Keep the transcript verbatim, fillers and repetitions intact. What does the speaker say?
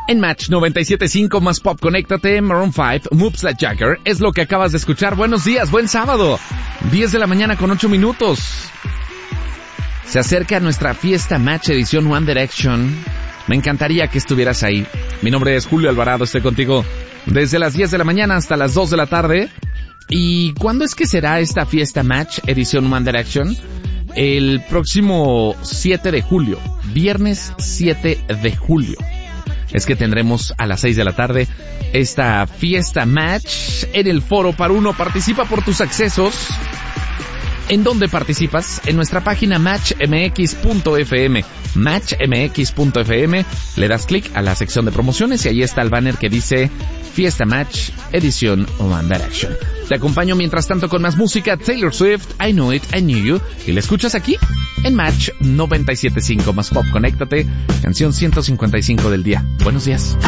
En Match noventa y siete punto cinco más pop, conéctate, Maroon cinco, Moves Like Jagger, es lo que acabas de escuchar. Buenos días, buen sábado, diez de la mañana con ocho minutos. Se acerca nuestra fiesta Match edición One Direction. Me encantaría que estuvieras ahí. Mi nombre es Julio Alvarado, estoy contigo desde las diez de la mañana hasta las dos de la tarde. ¿Y cuándo es que será esta fiesta Match edición One Direction? El próximo siete de julio, viernes siete de julio. Es que tendremos a las seis de la tarde esta fiesta Match en el Foro Par Uno. Participa por tus accesos. ¿En dónde participas? En nuestra página match m x punto f m. match m x punto f m. Le das clic a la sección de promociones y ahí está el banner que dice Fiesta Match edición One Direction. Te acompaño mientras tanto con más música. Taylor Swift, I Know It, I Knew You. Y la escuchas aquí en Match noventa y siete punto cinco más pop. Conéctate, canción ciento cincuenta y cinco del día. Buenos días.